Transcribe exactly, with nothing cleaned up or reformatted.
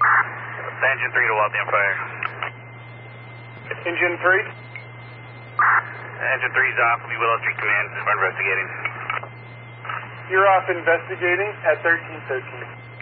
Engine three to Wildly on fire. Engine three? Engine three's off. Will be Willow Street Command. We're investigating. You're off investigating at thirteen thirteen.